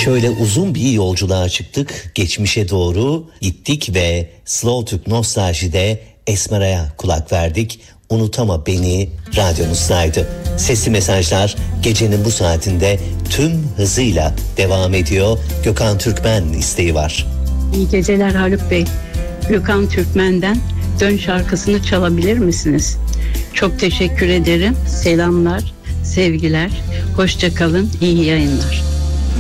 Şöyle uzun bir yolculuğa çıktık, geçmişe doğru gittik ve Slow Türk Nostalji'de Esmera'ya kulak verdik. Unutama Beni radyonuzdaydı. Sesli mesajlar gecenin bu saatinde tüm hızıyla devam ediyor. Gökhan Türkmen isteği var. İyi geceler Haluk Bey. Gökhan Türkmen'den Dön şarkısını çalabilir misiniz? Çok teşekkür ederim. Selamlar, sevgiler. Hoşça kalın. İyi yayınlar.